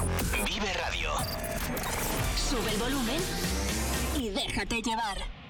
Vive Radio. Sube el volumen y déjate llevar.